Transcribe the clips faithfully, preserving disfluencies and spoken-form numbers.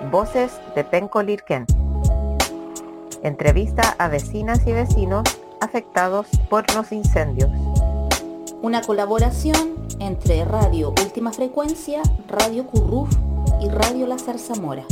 Voces de Penco Lirquén. Entrevista a vecinas y vecinos afectados por los incendios. Una colaboración entre Radio Última Frecuencia, Radio Curruf y Radio La Zarzamora.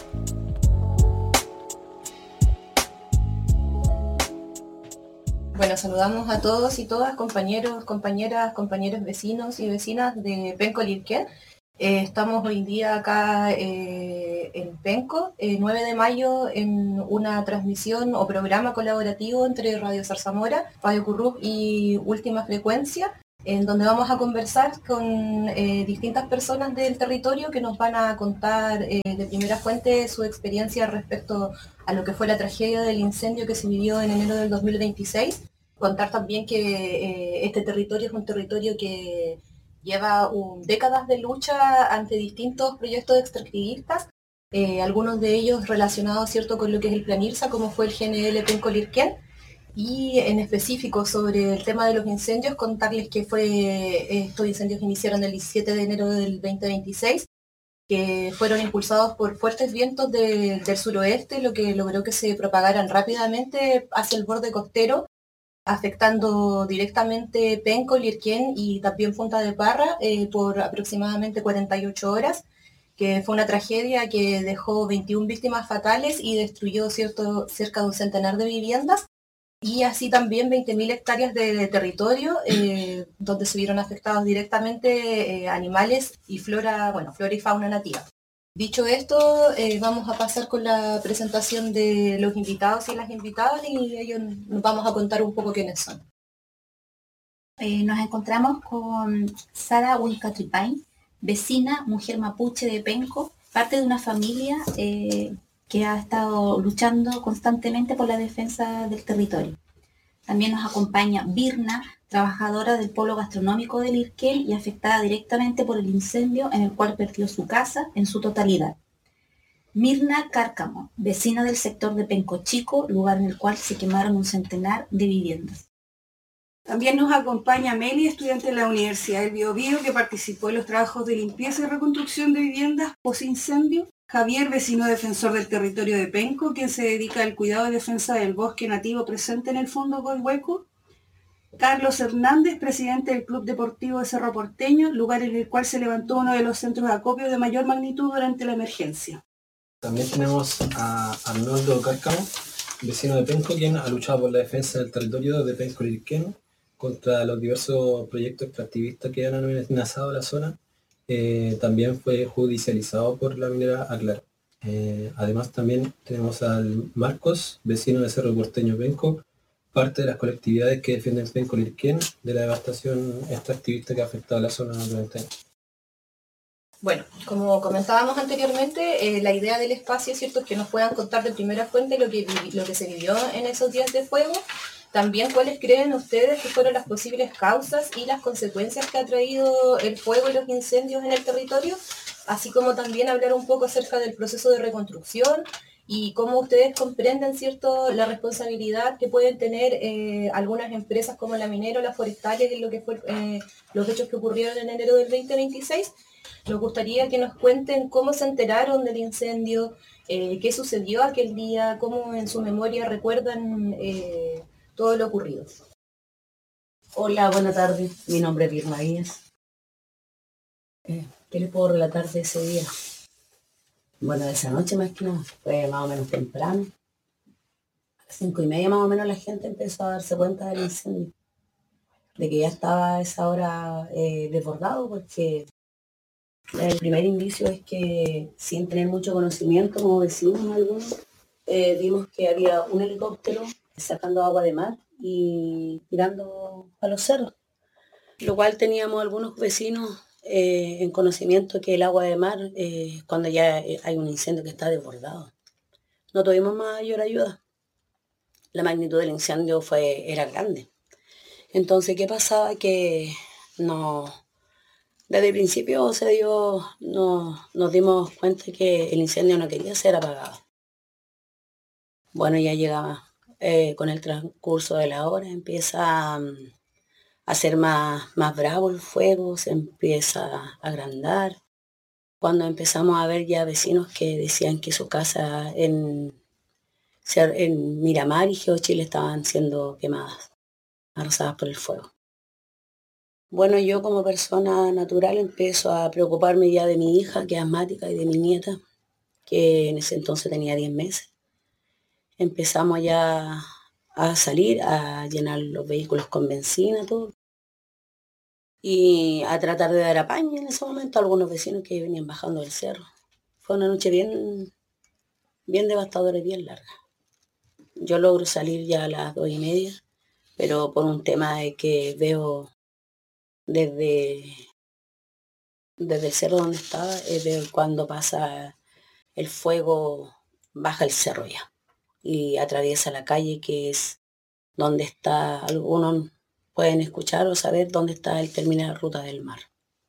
Bueno, saludamos a todos y todas, compañeros, compañeras, compañeros vecinos y vecinas de Penco Lirquén. Eh, estamos hoy día acá eh, en Penco, eh, nueve de mayo, en una transmisión o programa colaborativo entre Radio Zarzamora, Radio Curruf y Última Frecuencia, en donde vamos a conversar con eh, distintas personas del territorio que nos van a contar eh, de primera fuente su experiencia respecto a lo que fue la tragedia del incendio que se vivió en enero del dos mil veintiséis. Contar también que eh, este territorio es un territorio que lleva un, décadas de lucha ante distintos proyectos extractivistas, eh, algunos de ellos relacionados, ¿cierto?, con lo que es el Plan IRSA, como fue el G N L Penco Lirquén. Y en específico sobre el tema de los incendios, contarles que fue, estos incendios iniciaron el diecisiete de enero del veinte veintiséis, que fueron impulsados por fuertes vientos de, del suroeste, lo que logró que se propagaran rápidamente hacia el borde costero, afectando directamente Penco, Lirquén y también Punta de Parra eh, por aproximadamente cuarenta y ocho horas, que fue una tragedia que dejó veintiuna víctimas fatales y destruyó cierto, cerca de un centenar de viviendas, y así también veinte mil hectáreas de, de territorio, eh, donde se vieron afectados directamente eh, animales y flora, bueno, flora y fauna nativa. Dicho esto, eh, vamos a pasar con la presentación de los invitados y las invitadas, y ellos nos vamos a contar un poco quiénes son. Eh, nos encontramos con Sara Huilcatripay, vecina, mujer mapuche de Penco, parte de una familia eh, que ha estado luchando constantemente por la defensa del territorio. También nos acompaña Birna, trabajadora del polo gastronómico de Lirquén y afectada directamente por el incendio en el cual perdió su casa en su totalidad. Mirna Cárcamo, vecina del sector de Penco Chico, lugar en el cual se quemaron un centenar de viviendas. También nos acompaña Meli, estudiante de la Universidad del Biobío, que participó en los trabajos de limpieza y reconstrucción de viviendas post-incendio. Javier, vecino defensor del territorio de Penco, quien se dedica al cuidado y defensa del bosque nativo presente en el fondo Coihueco. Carlos Hernández, presidente del Club Deportivo de Cerro Porteño, lugar en el cual se levantó uno de los centros de acopio de mayor magnitud durante la emergencia. También tenemos a Arnoldo Cárcamo, vecino de Penco, quien ha luchado por la defensa del territorio de Penco Lirquén contra los diversos proyectos extractivistas que han amenazado la zona. Eh, también fue judicializado por la minera Aclar. Eh, además también tenemos al Marcos, vecino de Cerro Porteño Penco, parte de las colectividades que defienden Penco Lirquén de la devastación extractivista que ha afectado a la zona durante años. Bueno, como comentábamos anteriormente, eh, la idea del espacio, ¿cierto?, es que nos puedan contar de primera fuente lo que, lo que se vivió en esos días de fuego. También, ¿cuáles creen ustedes que fueron las posibles causas y las consecuencias que ha traído el fuego y los incendios en el territorio? Así como también hablar un poco acerca del proceso de reconstrucción y cómo ustedes comprenden, ¿cierto?, la responsabilidad que pueden tener eh, algunas empresas como la minera o las forestales en lo que fue eh, los hechos que ocurrieron en enero del veinte veintiséis. Nos gustaría que nos cuenten cómo se enteraron del incendio, eh, qué sucedió aquel día, cómo en su memoria recuerdan eh, todo lo ocurrido. Hola, buenas tardes. Mi nombre es Birna Díaz. Eh, ¿Qué les puedo relatar de ese día? Bueno, de esa noche más que nada, fue más o menos temprano. A las cinco y media más o menos la gente empezó a darse cuenta del incendio, de que ya estaba a esa hora eh, desbordado, porque el primer indicio es que, sin tener mucho conocimiento como vecinos algunos, eh, vimos que había un helicóptero sacando agua de mar y tirando a los cerros, lo cual teníamos algunos vecinos eh, en conocimiento que el agua de mar, eh, cuando ya hay un incendio que está desbordado. No tuvimos mayor ayuda. La magnitud del incendio fue, era grande. Entonces, ¿qué pasaba? Que no, desde el principio se dio, no, nos dimos cuenta que el incendio no quería ser apagado. Bueno, ya llegaba. Eh, con el transcurso de la hora empieza um, a ser más, más bravo el fuego, se empieza a agrandar. cuando empezamos a ver ya vecinos que decían que su casa en, en Miramar y Geochile estaban siendo quemadas, arrasadas por el fuego. Bueno, yo como persona natural empiezo a preocuparme ya de mi hija, que es asmática, y de mi nieta, que en ese entonces tenía diez meses. Empezamos ya a salir, a llenar los vehículos con benzina, todo. Y a tratar de dar apaño en ese momento a algunos vecinos que venían bajando del cerro. Fue una noche bien, bien devastadora y bien larga. Yo logro salir ya a las dos y media, pero por un tema de que veo desde, desde el cerro donde estaba, eh, veo cuando pasa el fuego, baja el cerro ya y atraviesa la calle, que es donde está, algunos pueden escuchar o saber dónde está el terminal Ruta del Mar.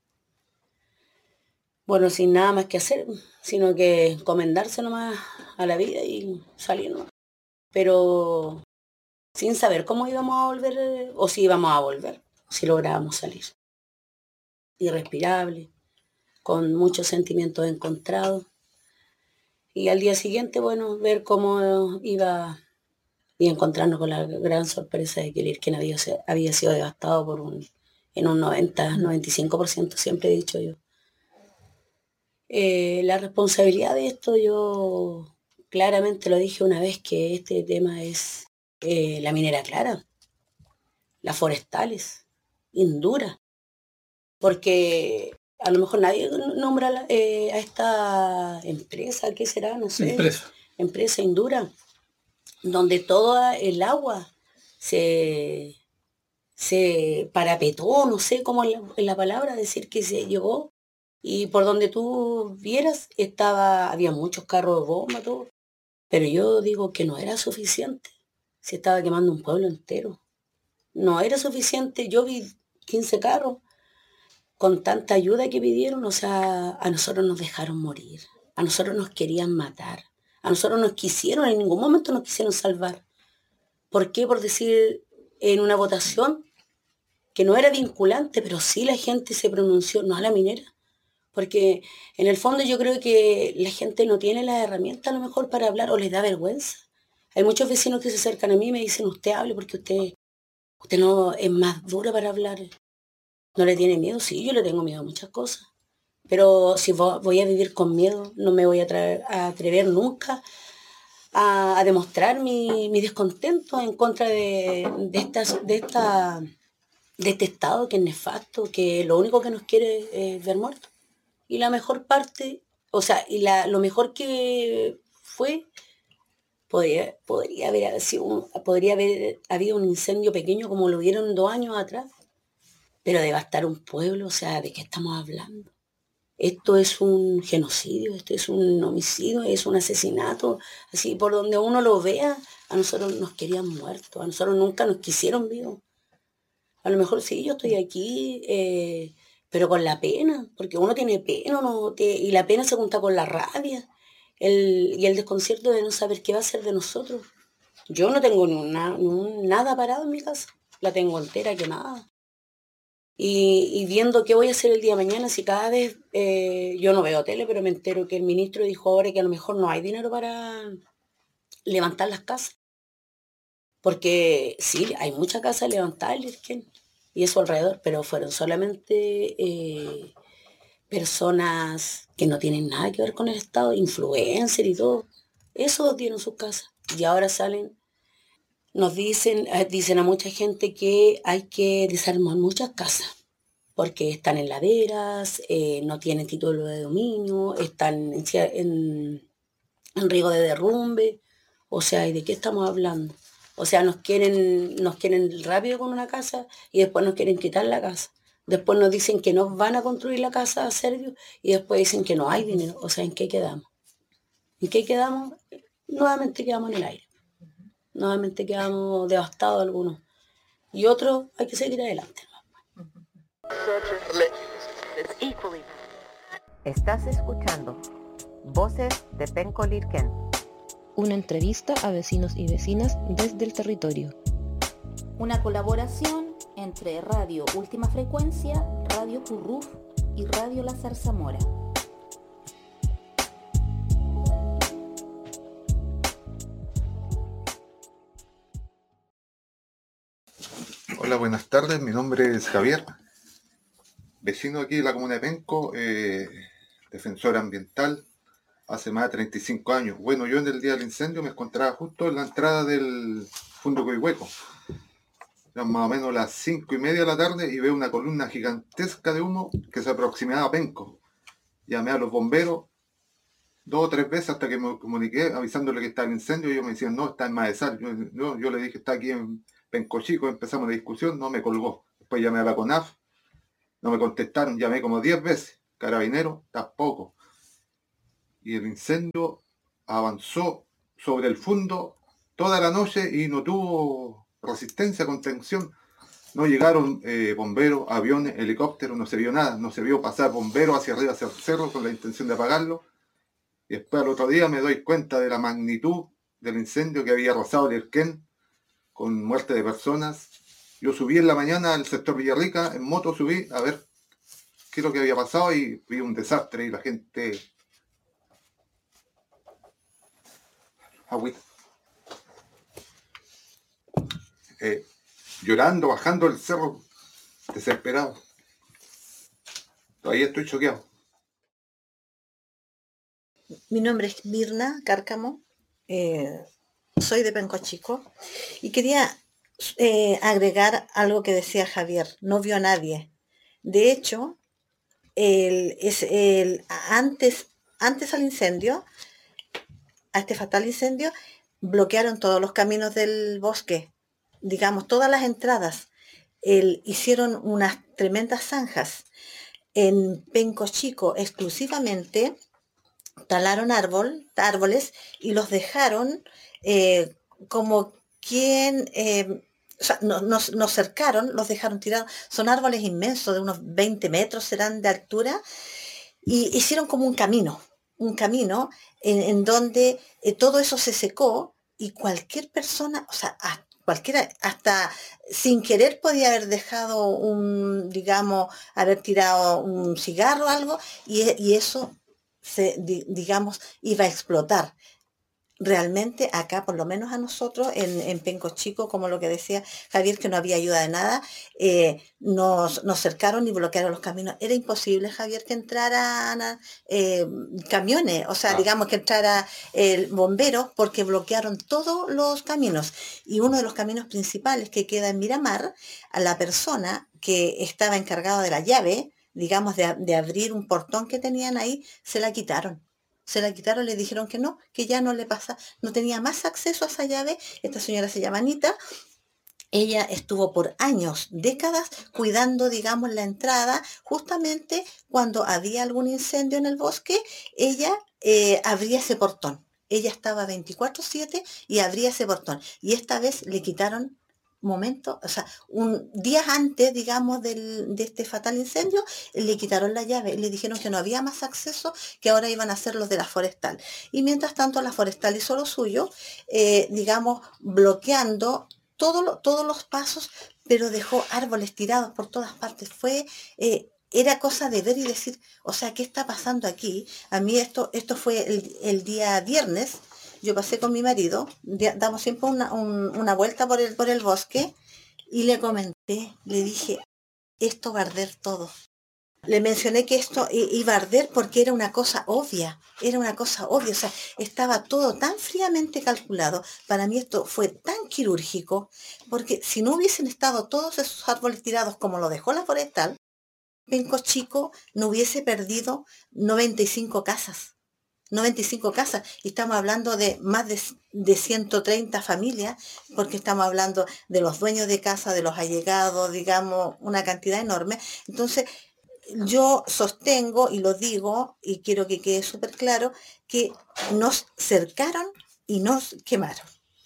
Bueno, sin nada más que hacer, sino que encomendarse nomás a la vida y salir, ¿no? Pero sin saber cómo íbamos a volver, o si íbamos a volver, si lográbamos salir. Irrespirable, con muchos sentimientos encontrados. Y al día siguiente, bueno, ver cómo iba y encontrarnos con la gran sorpresa de que el Irquén había, había sido devastado por un, en un noventa, noventa y cinco por ciento, siempre he dicho yo. Eh, la responsabilidad de esto, yo claramente lo dije una vez, que este tema es eh, la minera clara, las forestales, Indura, porque a lo mejor nadie nombra eh, a esta empresa, ¿qué será? No sé. Empresa. Empresa Indura, donde toda el agua se, se parapetó, no sé cómo es la, la palabra, decir que se llegó, y por donde tú vieras estaba, había muchos carros de bomba, todo, pero yo digo que no era suficiente, se estaba quemando un pueblo entero, no era suficiente. Yo vi quince carros con tanta ayuda que pidieron, o sea, a nosotros nos dejaron morir, a nosotros nos querían matar. A nosotros nos quisieron, en ningún momento nos quisieron salvar. ¿Por qué? Por decir en una votación que no era vinculante, pero sí la gente se pronunció, no a la minera. Porque en el fondo yo creo que la gente no tiene las herramientas a lo mejor para hablar, o les da vergüenza. Hay muchos vecinos que se acercan a mí y me dicen, usted hable porque usted, usted no es más dura para hablar. ¿No le tiene miedo? Sí, yo le tengo miedo a muchas cosas. Pero si voy a vivir con miedo, no me voy a, traer, a atrever nunca a, a demostrar mi, mi descontento en contra de, de, estas, de, esta, de este estado que es nefasto, que lo único que nos quiere es ver muertos. Y la mejor parte, o sea, y la, lo mejor que fue, podría, podría, haber sido un, podría haber habido un incendio pequeño como lo vieron dos años atrás, pero devastar un pueblo, o sea, ¿de qué estamos hablando? Esto es un genocidio, esto es un homicidio, es un asesinato. Así, por donde uno lo vea, a nosotros nos querían muertos, a nosotros nunca nos quisieron vivos. A lo mejor sí, yo estoy aquí, eh, pero con la pena, porque uno tiene pena, uno te, y la pena se junta con la rabia el, y el desconcierto de no saber qué va a ser de nosotros. Yo no tengo ni una, ni un, nada parado en mi casa, la tengo entera quemada. Y, y viendo qué voy a hacer el día de mañana, si cada vez, eh, yo no veo tele, pero me entero que el ministro dijo ahora que a lo mejor no hay dinero para levantar las casas. Porque sí, hay muchas casas levantables y eso alrededor, pero fueron solamente eh, personas que no tienen nada que ver con el Estado, influencers y todo. Esos dieron sus casas y ahora salen. Nos dicen, dicen a mucha gente que hay que desarmar muchas casas porque están en laderas, eh, no tienen título de dominio, están en, en, en riesgo de derrumbe. O sea, ¿y de qué estamos hablando? O sea, nos quieren, nos quieren rápido con una casa y después nos quieren quitar la casa. Después nos dicen que nos van a construir la casa a Servio y después dicen que no hay dinero. O sea, ¿en qué quedamos? ¿En qué quedamos? Nuevamente quedamos en el aire. Nuevamente quedamos devastados algunos. Y otros hay que seguir adelante. Estás escuchando Voces de Penco Lirquén. Una entrevista a vecinos y vecinas desde el territorio. Una colaboración entre Radio Última Frecuencia, Radio Curruf y Radio La Zarzamora. Hola, buenas tardes. Mi nombre es Javier, vecino aquí de la comuna de Penco, eh, defensor ambiental, hace más de treinta y cinco años. Bueno, yo en el día del incendio me encontraba justo en la entrada del Fundo Coihueco. Eran más o menos las cinco y media de la tarde y veo una columna gigantesca de humo que se aproximaba a Penco. Llamé a los bomberos dos o tres veces hasta que me comuniqué avisándole que estaba el incendio y ellos me decían, no, está en Maesal. Yo, yo, yo le dije, está aquí en Penco Chico, empezamos la discusión, no me colgó. Después llamé a la CONAF, no me contestaron, llamé como diez veces. Carabinero, tampoco. Y el incendio avanzó sobre el fundo toda la noche y no tuvo resistencia, contención. No llegaron eh, bomberos, aviones, helicópteros, no se vio nada. No se vio pasar bomberos hacia arriba, hacia el cerro, con la intención de apagarlo. Y después al otro día me doy cuenta de la magnitud del incendio que había arrasado el Irquén, con muerte de personas. Yo subí en la mañana al sector Villarrica, en moto subí a ver qué es lo que había pasado y vi un desastre y la gente... Agüita. Eh, llorando, bajando el cerro, desesperado. Todavía estoy choqueado. Mi nombre es Mirna Cárcamo, eh, soy de Penco Chico y quería eh, agregar algo que decía Javier, no vio a nadie. De hecho, el, es el, antes, antes al incendio, a este fatal incendio, bloquearon todos los caminos del bosque, digamos, todas las entradas. El, hicieron unas tremendas zanjas. En Penco Chico exclusivamente talaron árbol, árboles y los dejaron eh, como quien... Eh, o sea, nos, nos, nos cercaron, los dejaron tirados. Son árboles inmensos, de unos veinte metros serán de altura, y hicieron como un camino, un camino en, en donde eh, todo eso se secó y cualquier persona, o sea, a, cualquiera, hasta sin querer podía haber dejado un, digamos, haber tirado un cigarro o algo, y, y eso, se, di, digamos, iba a explotar. Realmente acá, por lo menos a nosotros, en, en Penco Chico, como lo que decía Javier, que no había ayuda de nada, eh, nos, nos cercaron y bloquearon los caminos. Era imposible, Javier, que entraran eh, camiones, o sea, ah. digamos que entrara el bombero, porque bloquearon todos los caminos. Y uno de los caminos principales que queda en Miramar, a la persona que estaba encargada de la llave, digamos, de, de abrir un portón que tenían ahí, se la quitaron. Se la quitaron, le dijeron que no, que ya no le pasa, no tenía más acceso a esa llave. Esta señora se llama Anita. Ella estuvo por años, décadas, cuidando, digamos, la entrada. Justamente cuando había algún incendio en el bosque, ella eh, abría ese portón. Ella estaba veinticuatro siete y abría ese portón. Y esta vez le quitaron momento, o sea, un días antes, digamos, del, de este fatal incendio, le quitaron la llave, le dijeron que no había más acceso, que ahora iban a hacer los de la forestal. Y mientras tanto la forestal hizo lo suyo, eh, digamos, bloqueando todo lo, todos los pasos, pero dejó árboles tirados por todas partes. Fue... Eh, era cosa de ver y decir, o sea, ¿qué está pasando aquí? A mí esto, esto fue el, el día viernes. Yo pasé con mi marido, damos siempre una, un, una vuelta por el, por el bosque, y le comenté, le dije, esto va a arder todo. Le mencioné que esto iba a arder porque era una cosa obvia, era una cosa obvia, o sea, estaba todo tan fríamente calculado. Para mí esto fue tan quirúrgico, porque si no hubiesen estado todos esos árboles tirados como lo dejó la forestal, Penco Chico no hubiese perdido noventa y cinco casas. noventa y cinco casas, y estamos hablando de más de, de ciento treinta familias, porque estamos hablando de los dueños de casa, de los allegados, digamos, una cantidad enorme. Entonces, yo sostengo y lo digo, y quiero que quede súper claro, que nos cercaron y nos quemaron.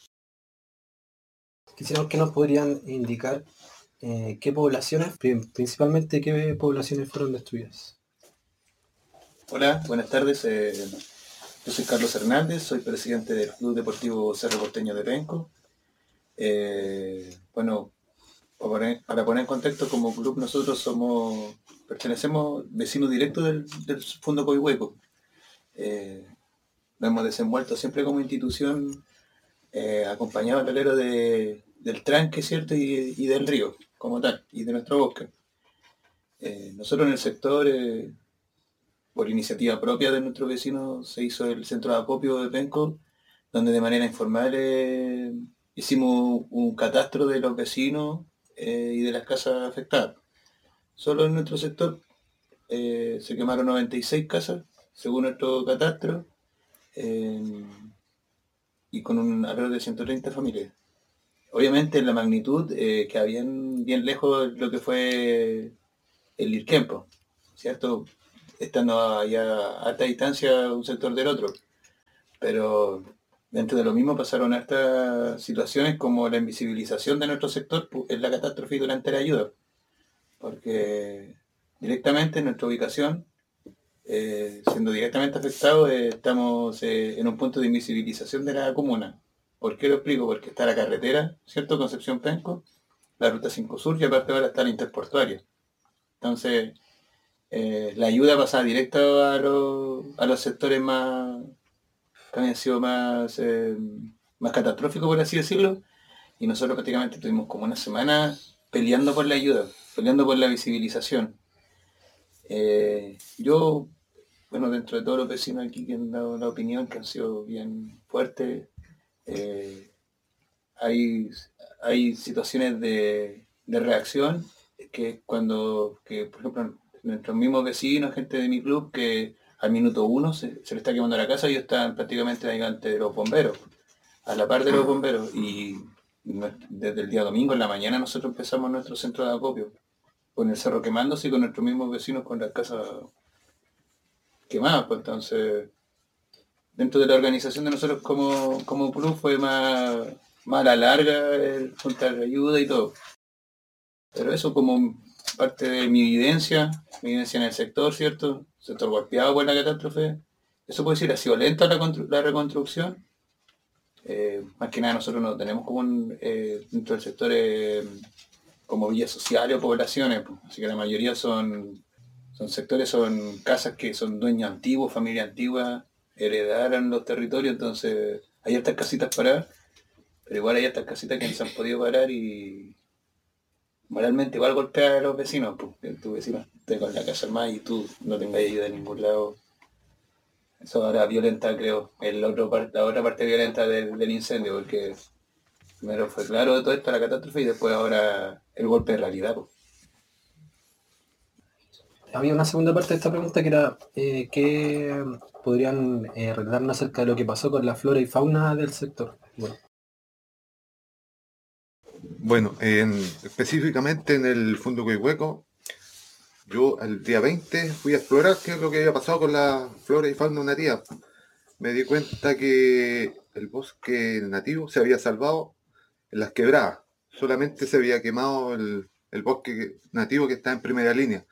Quisiera que nos podrían indicar eh, qué poblaciones, principalmente qué poblaciones fueron destruidas. Hola, buenas tardes. Eh... Yo soy Carlos Hernández, soy presidente del Club Deportivo Cerro Porteño de Penco. Eh, bueno, para poner, para poner en contexto, como club nosotros somos, pertenecemos vecinos directos del, del Fundo Coihueco. Eh, nos hemos desenvuelto siempre como institución, eh, acompañado al velero de, del tranque, ¿cierto? Y, y del río, como tal y de nuestro bosque. Eh, nosotros en el sector, eh, por iniciativa propia de nuestros vecinos, se hizo el centro de acopio de Penco, donde de manera informal eh, hicimos un catastro de los vecinos eh, y de las casas afectadas. Solo en nuestro sector eh, se quemaron noventa y seis casas, según nuestro catastro, eh, y con un alrededor de ciento treinta familias. Obviamente la magnitud eh, queda bien, bien lejos de lo que fue el Lirquempo, ¿cierto? Estando allá a alta distancia un sector del otro. Pero dentro de lo mismo pasaron estas situaciones como la invisibilización de nuestro sector en la catástrofe y durante la ayuda. Porque directamente en nuestra ubicación, eh, siendo directamente afectados, eh, estamos eh, en un punto de invisibilización de la comuna. ¿Por qué lo explico? Porque está la carretera, ¿cierto? Concepción Penco, la ruta cinco Sur y aparte ahora está la interportuaria. Entonces, eh, la ayuda pasaba directo a los, a los sectores más que habían sido más, eh, más catastróficos, por así decirlo, y nosotros prácticamente tuvimos como una semana peleando por la ayuda, peleando por la visibilización. Eh, yo, bueno, dentro de todos los vecinos aquí que han dado la opinión, que han sido bien fuertes, eh, hay, hay situaciones de, de reacción que cuando, que por ejemplo, nuestros mismos vecinos, gente de mi club, que al minuto uno se, se le está quemando la casa y ellos están prácticamente ahí ante los bomberos, a la par de los bomberos, y desde el día domingo en la mañana nosotros empezamos nuestro centro de acopio, con el cerro quemándose y con nuestros mismos vecinos con las casas quemadas. Pues entonces, dentro de la organización de nosotros como, como club fue más, más a la larga el juntar ayuda y todo. Pero eso como parte de mi evidencia, mi evidencia en el sector, ¿cierto? Sector golpeado por la catástrofe. Eso puede decir, ha sido lenta la, la reconstrucción. Eh, más que nada nosotros no tenemos como un, eh, dentro del sector eh, como villas sociales o poblaciones, pues. Así que la mayoría son, son sectores, son casas que son dueños antiguos, familia antigua, heredaron los territorios, entonces hay estas casitas paradas, pero igual hay estas casitas que no se han podido parar y moralmente igual golpea a los vecinos, pues, que tu vecino esté con la casa armada y tú no tengas ayuda de ningún lado. Eso ahora violenta, creo, el otro par, la otra parte violenta del, del incendio, porque primero fue claro de todo esto la catástrofe y después ahora el golpe de realidad. Pues. Había una segunda parte de esta pregunta que era eh, ¿qué podrían eh, relatarnos acerca de lo que pasó con la flora y fauna del sector? Bueno. Bueno, en, específicamente en el Fondo Coihueco, yo el día veinte fui a explorar qué es lo que había pasado con la flora y fauna nativa. Me di cuenta que el bosque nativo se había salvado en las quebradas. Solamente se había quemado el, el bosque nativo que está en primera línea.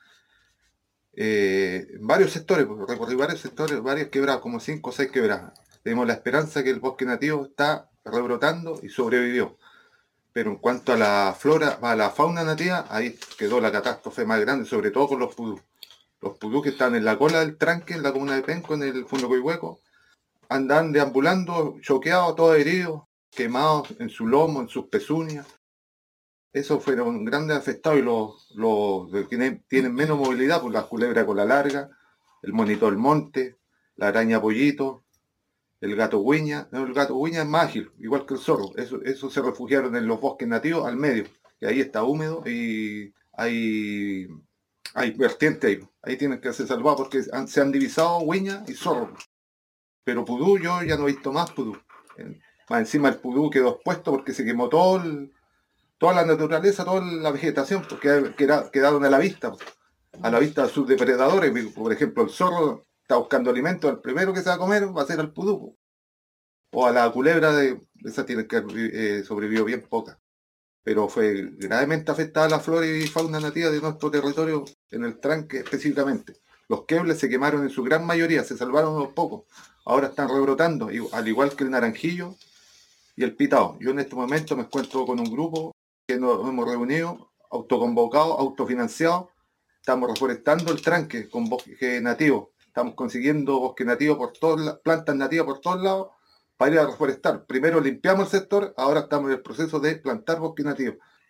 Eh, en varios sectores, pues, recorrí varios sectores, varias quebradas, como cinco o seis quebradas. Tenemos la esperanza que el bosque nativo está rebrotando y sobrevivió. Pero en cuanto a la flora, a la fauna nativa, ahí quedó la catástrofe más grande, sobre todo con los pudú. Los pudú que están en la cola del tranque, en la comuna de Penco, en el Fondo Coihueco, andan deambulando, choqueados, todos heridos, quemados en su lomo, en sus pezuñas. Esos fueron grandes afectados y los, los que tienen, tienen menos movilidad, pues la culebra cola larga, el monito del monte, la araña pollito, el gato guiña. No, el gato guiña es más ágil, igual que el zorro. Eso, eso se refugiaron en los bosques nativos al medio, que ahí está húmedo y hay, hay vertiente ahí. Ahí tienen que ser salvados porque han, se han divisado guiña y zorro. Pero pudú, yo ya no he visto más pudú. Más encima el pudú quedó expuesto porque se quemó todo el, toda la naturaleza, toda la vegetación, porque quedaron a la vista, a la vista de sus depredadores. Por ejemplo, el zorro está buscando alimento, el primero que se va a comer va a ser al pudú. O a la culebra, de esa tiene que eh, sobrevivió bien poca. Pero fue gravemente afectada la flora y fauna nativa de nuestro territorio, en el tranque específicamente. Los quebles se quemaron en su gran mayoría, se salvaron unos pocos. Ahora están rebrotando, al igual que el naranjillo y el pitao. Yo en este momento me encuentro con un grupo que nos hemos reunido, autoconvocados, autofinanciados. Estamos reforestando el tranque con bosque nativo. Estamos consiguiendo bosque nativo por todas plantas nativas por todos lados para ir a reforestar. Primero limpiamos el sector, ahora estamos en el proceso de plantar bosque nativo.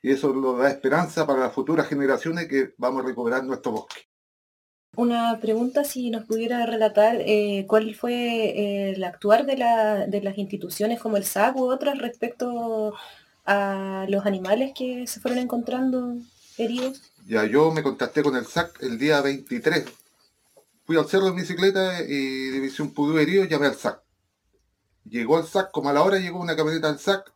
y eso nos da esperanza para las futuras generaciones que vamos a recuperar nuestro bosque. Una pregunta, si nos pudiera relatar eh, cuál fue eh, el actuar de, la, de las instituciones como el S A C u otras respecto a los animales que se fueron encontrando heridos. Ya, yo me contacté con el S A C el día veintitrés. Fui al cerro en bicicleta y divisé un pudú herido y llamé al S A C. Llegó el S A C, como a la hora llegó una camioneta del S A C.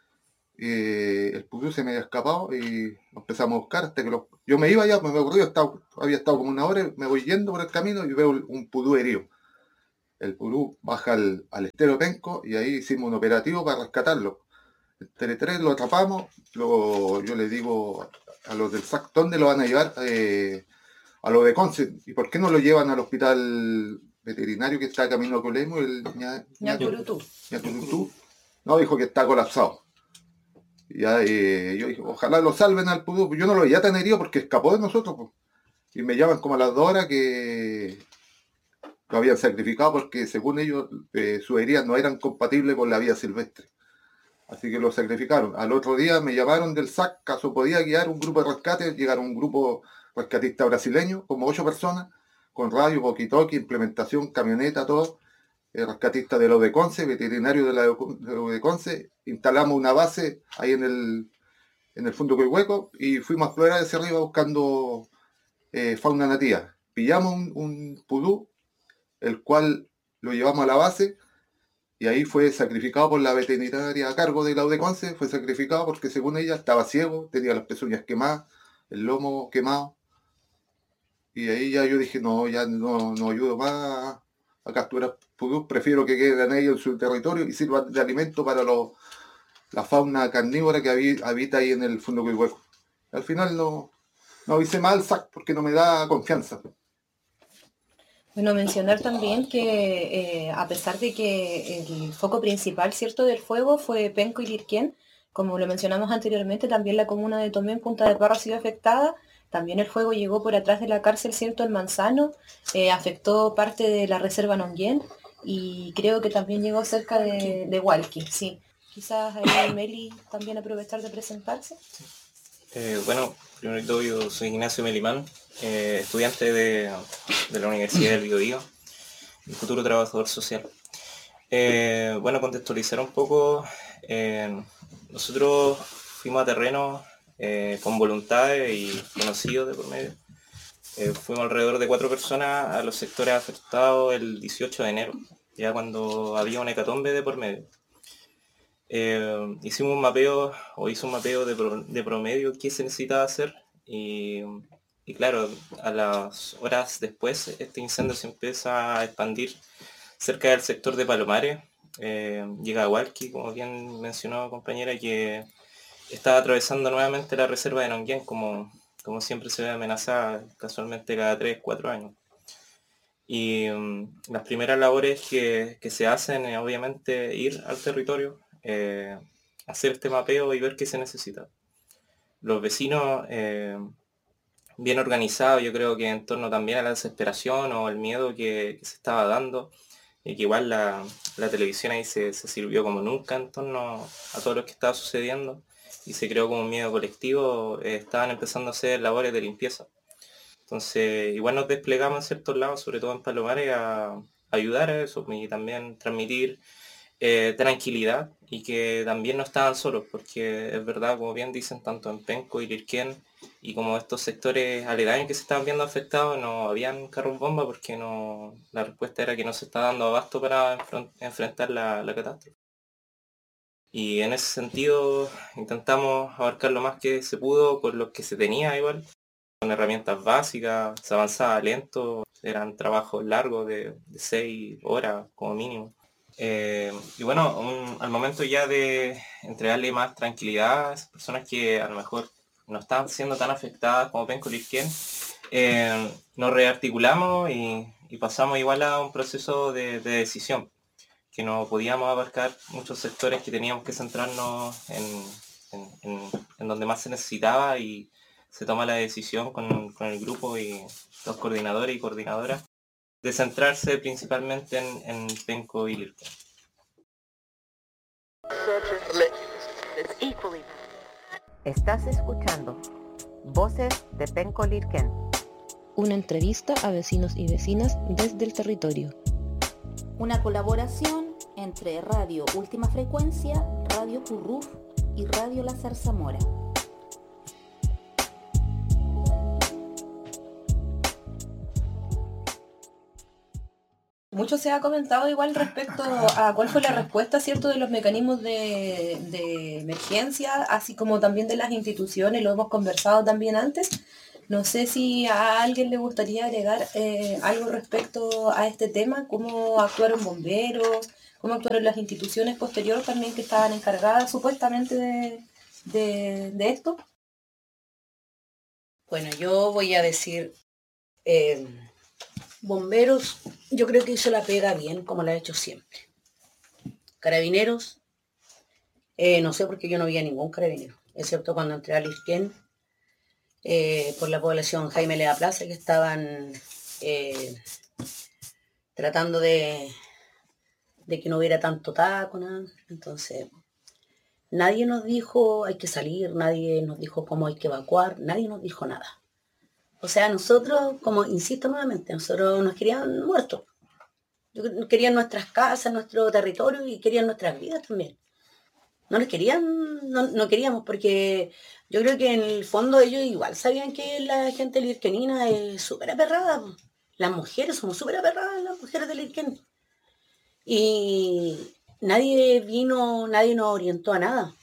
Eh, el pudú se me había escapado y lo empezamos a buscar hasta que lo... yo me iba ya, me ocurrió, estaba, había estado como una hora, me voy yendo por el camino y veo un pudú herido. El pudú baja al, al estero Penco y ahí hicimos un operativo para rescatarlo. El Tele tres lo atrapamos, luego yo le digo a los del S A C, ¿dónde lo van a llevar? Eh, a lo de Conce. ¿Y por qué no lo llevan al hospital veterinario que está camino a Colemo? El Ña, Ñacurutú. Ñacurutú. No, dijo que está colapsado. Ya, eh, yo dije, ojalá lo salven al pudú. Yo no lo veía tan herido porque escapó de nosotros. Pues. Y me llaman como a las dos horas que lo habían sacrificado porque según ellos eh, sus heridas no eran compatibles con la vida silvestre. Así que lo sacrificaron. Al otro día me llamaron del S A C, caso podía guiar un grupo de rescate. Llegaron un grupo rescatista brasileño, como ocho personas, con radio, walkie-talkie, implementación, camioneta, todo. El rescatista de la U de Conce, veterinario de la, de la U de Conce. Instalamos una base ahí en el, en el Fondo Coihueco y fuimos a explorar hacia arriba buscando eh, fauna nativa. Pillamos un, un pudú, el cual lo llevamos a la base y ahí fue sacrificado por la veterinaria a cargo de la U de Conce. Fue sacrificado porque según ella estaba ciego, tenía las pezuñas quemadas, el lomo quemado. Y ahí ya yo dije, no, ya no, no ayudo más a capturar pudú, prefiero que queden ellos en su territorio y sirvan de alimento para los, la fauna carnívora que habita ahí en el Fondo Coihueco. Al final no, no hice mal S A C porque no me da confianza. Bueno, mencionar también que eh, a pesar de que el foco principal, ¿cierto?, del fuego fue Penco y Lirquén, como lo mencionamos anteriormente, también la comuna de Tomé en Punta de Parra ha sido afectada. También el fuego llegó por atrás de la cárcel, ¿cierto?, el Manzano, eh, afectó parte de la reserva Nonguén y creo que también llegó cerca de, de Hualqui, sí. Quizás ahí Meli también aprovechar de presentarse. Eh, bueno, primero de todo yo soy Ignacio Melimán, eh, estudiante de, de la Universidad del Biobío y futuro trabajador social. Eh, bueno, contextualizar un poco, eh, nosotros fuimos a terreno Eh, con voluntades y conocidos de por medio. Eh, fuimos alrededor de cuatro personas a los sectores afectados el dieciocho de enero, ya cuando había una hecatombe de por medio. Eh, hicimos un mapeo, o hizo un mapeo de, pro, de promedio qué se necesitaba hacer y, y claro, a las horas después este incendio se empieza a expandir cerca del sector de Palomares. Eh, llega a Hualqui, como bien mencionó compañera, que estaba atravesando nuevamente la reserva de Nonguén, como, como siempre se ve amenazada casualmente cada tres, cuatro años. Y um, las primeras labores que, que se hacen es obviamente ir al territorio, eh, hacer este mapeo y ver qué se necesita. Los vecinos, eh, bien organizados, yo creo que en torno también a la desesperación o el miedo que, que se estaba dando, y que igual la, la televisión ahí se, se sirvió como nunca en torno a todo lo que estaba sucediendo, y se creó como un miedo colectivo, eh, estaban empezando a hacer labores de limpieza. Entonces, igual nos desplegamos en ciertos lados, sobre todo en Palomares, a, a ayudar a eso y también transmitir eh, tranquilidad y que también no estaban solos, porque es verdad, como bien dicen, tanto en Penco y Lirquén y como estos sectores aledaños que se estaban viendo afectados, no habían carros bomba porque no, la respuesta era que no se está dando abasto para enfrentar la, la catástrofe. Y en ese sentido intentamos abarcar lo más que se pudo con lo que se tenía igual, con herramientas básicas, se avanzaba lento, eran trabajos largos de, de seis horas como mínimo. Eh, y bueno, un, al momento ya de entregarle más tranquilidad a esas personas que a lo mejor no estaban siendo tan afectadas como Penco y Lirquén, eh, nos rearticulamos y, y pasamos igual a un proceso de, de decisión, que no podíamos abarcar muchos sectores, que teníamos que centrarnos en, en, en, en donde más se necesitaba, y se toma la decisión con, con el grupo y los coordinadores y coordinadoras de centrarse principalmente en, en Penco y Lirquén. Estás escuchando Voces de Penco Lirquén. Una entrevista a vecinos y vecinas desde el territorio. Una colaboración entre Radio Última Frecuencia, Radio Curruf y Radio La Zarzamora. Mucho se ha comentado igual respecto a cuál fue la respuesta, ¿cierto?, de los mecanismos de, de emergencia, así como también de las instituciones, lo hemos conversado también antes. No sé si a alguien le gustaría agregar eh, algo respecto a este tema, cómo actuaron bomberos, cómo actuaron las instituciones posteriores también que estaban encargadas supuestamente de, de, de esto. Bueno, yo voy a decir... Eh, Bomberos, yo creo que hizo la pega bien, como la ha hecho siempre. Carabineros, eh, no sé porque yo no vi a ningún carabinero, excepto cuando entré a Lirquén, eh, por la población Jaime Lea Plaza, que estaban eh, tratando de, de que no hubiera tanto taco, nada. Entonces, nadie nos dijo hay que salir, nadie nos dijo cómo hay que evacuar, nadie nos dijo nada. O sea, nosotros, como insisto nuevamente, nosotros nos querían muertos. Querían nuestras casas, nuestro territorio y querían nuestras vidas también. No les querían, no, no queríamos, porque yo creo que en el fondo ellos igual sabían que la gente lirquenina es súper aperrada. Las mujeres somos súper aperradas, las mujeres de Lirquén. Y nadie vino, nadie nos orientó a nada.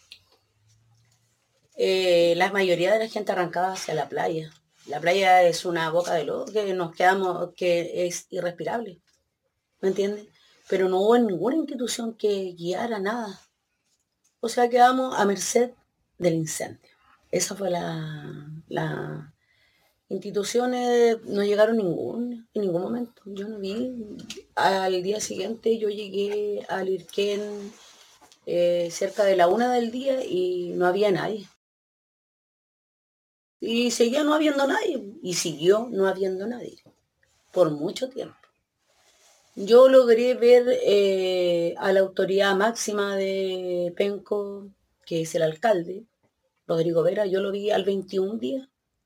Eh, la mayoría de la gente arrancaba hacia la playa. La playa es una boca de lodo que nos quedamos, que es irrespirable, ¿me entiendes? Pero no hubo ninguna institución que guiara nada. O sea, quedamos a merced del incendio. Esa fue la... la instituciones, no llegaron ningún, en ningún momento. Yo no vi. Al día siguiente yo llegué a Lirquén eh, cerca de la una del día y no había nadie. Y seguía no habiendo nadie, y siguió no habiendo nadie, por mucho tiempo. Yo logré ver eh, a la autoridad máxima de Penco, que es el alcalde, Rodrigo Vera, yo lo vi al veintiún días,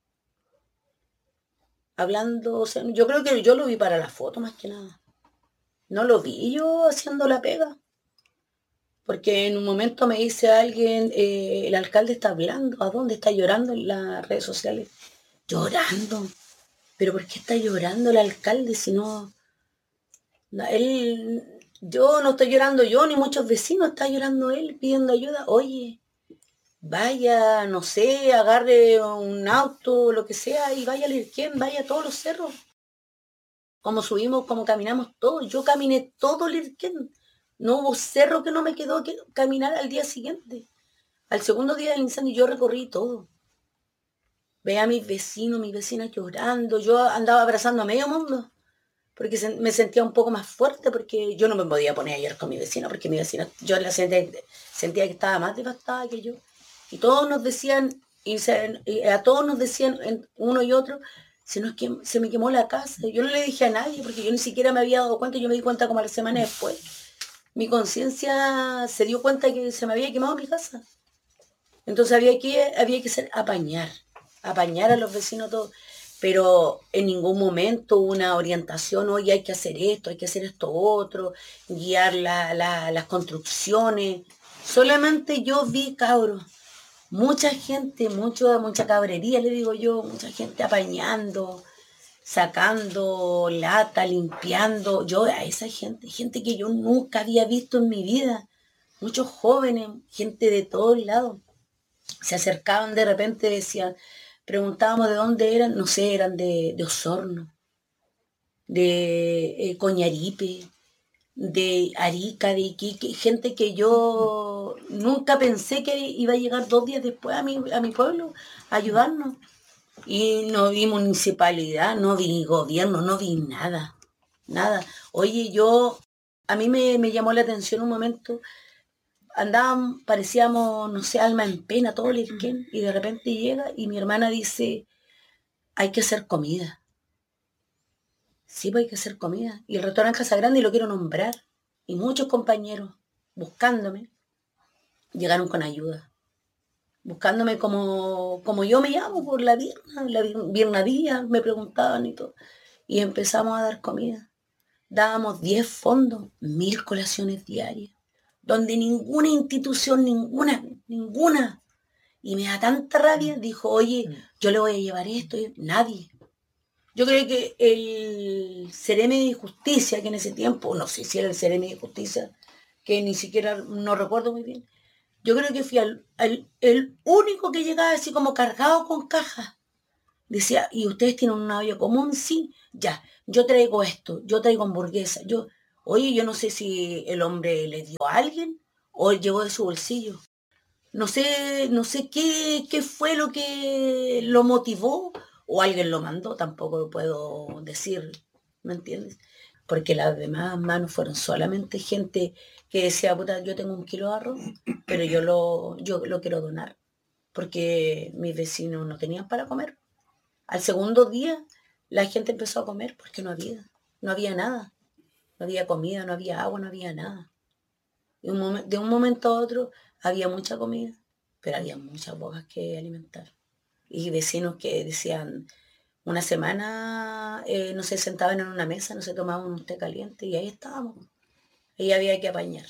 hablando, o sea, yo creo que yo lo vi para la foto más que nada. No lo vi yo haciendo la pega. Porque en un momento me dice alguien, eh, el alcalde está hablando, ¿a dónde está llorando en las redes sociales? Llorando. ¿Pero por qué está llorando el alcalde si no... Él, yo no estoy llorando yo, ni muchos vecinos, está llorando él pidiendo ayuda. Oye, vaya, no sé, agarre un auto, lo que sea, y vaya a Lirquén, vaya a todos los cerros. Como subimos, como caminamos todos. Yo caminé todo Lirquén. No hubo cerro que no me quedó que caminar al día siguiente. Al segundo día del incendio yo recorrí todo. Veía a mis vecinos, mis vecinas llorando. Yo andaba abrazando a medio mundo. Porque se, me sentía un poco más fuerte. Porque yo no me podía poner ayer con mi vecina. Porque mi vecina, yo la sentía, sentía que estaba más devastada que yo. Y todos nos decían, y, se, y a todos nos decían, uno y otro, se, nos quemó, se me quemó la casa. Yo no le dije a nadie. Porque yo ni siquiera me había dado cuenta. Yo me di cuenta como a la semana después. Mi conciencia se dio cuenta que se me había quemado mi casa. Entonces había que, había que ser apañar, apañar a los vecinos todos. Pero en ningún momento una orientación, oye, hay que hacer esto, hay que hacer esto otro, guiar la, la, las construcciones. Solamente yo vi, cabros, mucha gente, mucho, mucha cabrería, le digo yo, mucha gente apañando, sacando lata, limpiando. Yo a esa gente, gente que yo nunca había visto en mi vida, muchos jóvenes, gente de todos lados, se acercaban de repente, decían, preguntábamos de dónde eran, no sé, eran de, de Osorno, de eh, Coñaripe, de Arica, de Iquique, gente que yo nunca pensé que iba a llegar dos días después a mi, a mi pueblo a ayudarnos. Y no vi municipalidad, no vi gobierno, no vi nada, nada. Oye, yo, a mí me, me llamó la atención un momento, andábamos, parecíamos, no sé, alma en pena, todo Lirquén, y de repente llega y mi hermana dice, hay que hacer comida. Sí, pues hay que hacer comida. Y el restaurante Casa Grande, y lo quiero nombrar, y muchos compañeros buscándome, llegaron con ayuda. buscándome como, como yo me llamo, por la Virna, la Virna Díaz, me preguntaban y todo. Y empezamos a dar comida. Dábamos diez fondos, mil colaciones diarias, donde ninguna institución, ninguna, ninguna, y me da tanta rabia, dijo, oye, yo le voy a llevar esto, y nadie. Yo creo que el Ceremi de Justicia, que en ese tiempo, no sé si era el Ceremi de Justicia, que ni siquiera, no recuerdo muy bien, yo creo que fui al, al, el único que llegaba así como cargado con cajas. Decía, ¿y ustedes tienen una olla común? Sí, ya, yo traigo esto, yo traigo hamburguesa. Yo, oye, yo no sé si el hombre le dio a alguien o él llevó de su bolsillo. No sé, no sé qué, qué fue lo que lo motivó o alguien lo mandó, tampoco lo puedo decir, ¿me entiendes? Porque las demás manos fueron solamente gente que decía, puta, yo tengo un kilo de arroz, pero yo lo, yo lo quiero donar, porque mis vecinos no tenían para comer. Al segundo día la gente empezó a comer porque no había, no había nada, no había comida, no había agua, no había nada. De un, momen, de un momento a otro había mucha comida, pero había muchas bocas que alimentar. Y vecinos que decían, una semana eh, no se sentaban en una mesa, no se tomaban un té caliente y ahí estábamos. Ahí había que apañar.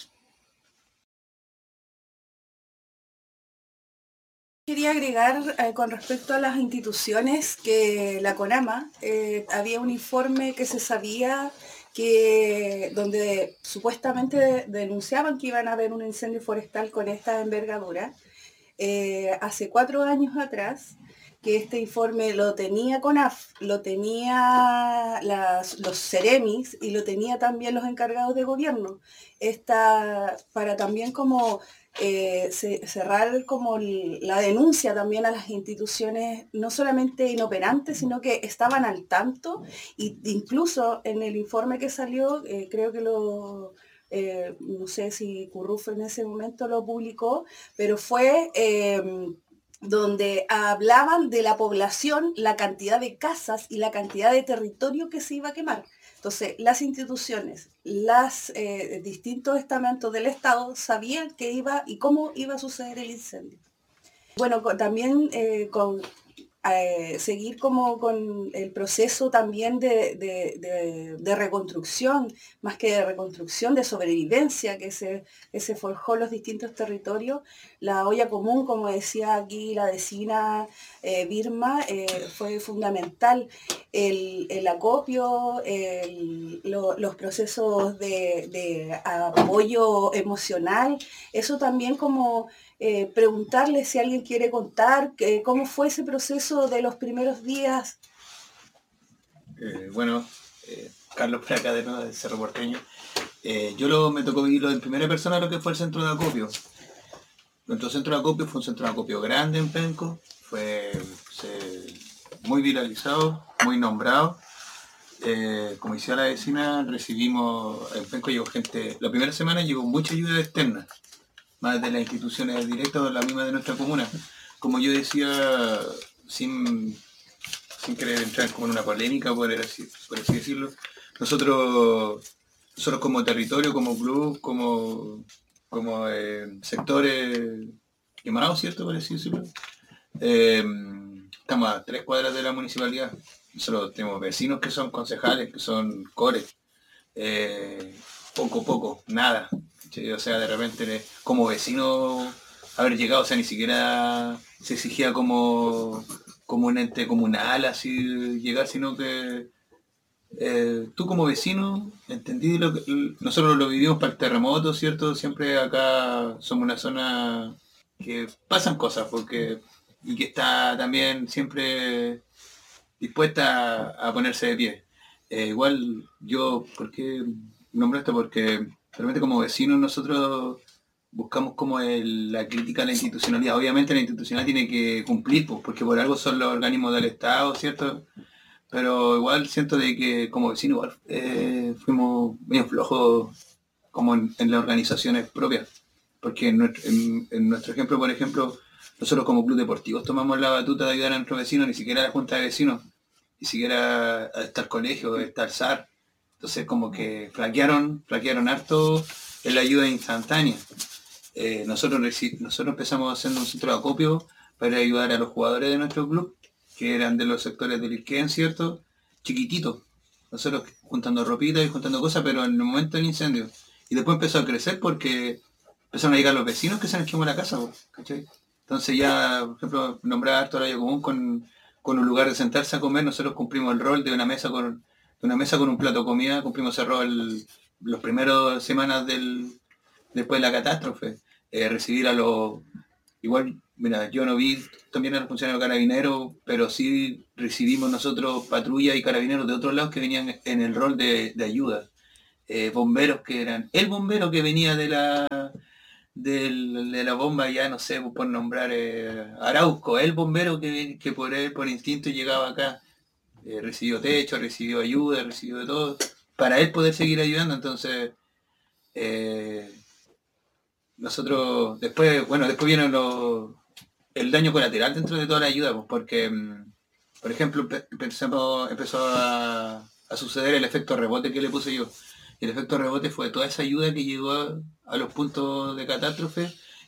Quería agregar eh, con respecto a las instituciones que la CONAMA, eh, había un informe que se sabía que donde supuestamente de, denunciaban que iban a haber un incendio forestal con esta envergadura, eh, hace cuatro años atrás, que este informe lo tenía CONAF, lo tenía las, los Ceremis y lo tenía también los encargados de gobierno. Esta, para también como eh, se, cerrar como la denuncia también a las instituciones, no solamente inoperantes, sino que estaban al tanto, e incluso en el informe que salió, eh, creo que lo... Eh, no sé si Currufo en ese momento lo publicó, pero fue... Eh, donde hablaban de la población, la cantidad de casas y la cantidad de territorio que se iba a quemar. Entonces, las instituciones, los eh, distintos estamentos del Estado sabían qué iba y cómo iba a suceder el incendio. Bueno, con, también eh, con, eh, seguir como con el proceso también de, de, de, de reconstrucción, más que de reconstrucción, de sobrevivencia que se, que se forjó en los distintos territorios. La olla común, como decía aquí la vecina eh, Birma, eh, fue fundamental. El, el acopio, el, lo, los procesos de, de apoyo emocional, eso también como... Eh, preguntarle si alguien quiere contar eh, cómo fue ese proceso de los primeros días. Eh, bueno, eh, Carlos por acá de nuevo, del Cerro Porteño. Eh, yo lo, me tocó vivirlo en primera persona lo que fue el centro de acopio. Nuestro centro de acopio fue un centro de acopio grande en Penco, fue se, muy viralizado, muy nombrado. Eh, como decía la vecina, recibimos, en Penco llegó gente, la primera semana llegó mucha ayuda externa, más de las instituciones directas o la misma de nuestra comuna. Como yo decía, sin, sin querer entrar como en una polémica, por así, por así decirlo, nosotros, nosotros como territorio, como club, como, como eh, sectores quemados, ¿cierto? Por así decirlo, eh, estamos a tres cuadras de la municipalidad. Nosotros tenemos vecinos que son concejales, que son cores, eh, poco, poco, nada. O sea, de repente como vecino haber llegado, o sea, ni siquiera se exigía como, como un ente comunal así llegar, sino que eh, tú como vecino entendí lo que nosotros lo vivimos para el terremoto, ¿cierto? Siempre acá somos una zona que pasan cosas porque y que está también siempre dispuesta a, a ponerse de pie. Eh, igual yo, ¿por qué nombro esto? Porque realmente como vecinos nosotros buscamos como el, la crítica a la institucionalidad. Obviamente la institucionalidad tiene que cumplir, pues, porque por algo son los organismos del Estado, ¿cierto? Pero igual siento de que como vecinos igual eh, fuimos bien flojos como en, en las organizaciones propias. Porque en nuestro, en, en nuestro ejemplo, por ejemplo, nosotros como club deportivos tomamos la batuta de ayudar a nuestros vecinos, ni siquiera a la junta de vecinos, ni siquiera está el colegio, está el S A R. Entonces como que flaquearon, flaquearon harto en la ayuda instantánea. Eh, nosotros, nosotros empezamos haciendo un centro de acopio para ayudar a los jugadores de nuestro club, que eran de los sectores del Isquén, ¿cierto? Chiquititos. Nosotros juntando ropitas y juntando cosas, pero en el momento del incendio. Y después empezó a crecer porque empezaron a llegar los vecinos que se les quemó la casa, ¿cachai? Entonces ya, por ejemplo, nombrar harto horario común con, con un lugar de sentarse a comer, nosotros cumplimos el rol de una mesa con, de una mesa con un plato de comida, cumplimos ese rol los primeros semanas del, después de la catástrofe. Eh, recibir a los... Igual, mira, yo no vi también a los funcionarios carabineros, pero sí recibimos nosotros patrullas y carabineros de otros lados que venían en el rol de, de ayuda. Eh, bomberos que eran... El bombero que venía de la... Del, de la bomba, ya no sé, por nombrar eh, Arauco, el bombero que, que por él, por instinto llegaba acá, eh, recibió techo, recibió ayuda, recibió de todo, para él poder seguir ayudando. Entonces eh, nosotros después, bueno, después viene lo, el daño colateral dentro de toda la ayuda, pues, porque por ejemplo empezamos, empezó a, a suceder el efecto rebote que le puse yo. El efecto rebote fue toda esa ayuda que llegó a, a los puntos de catástrofe,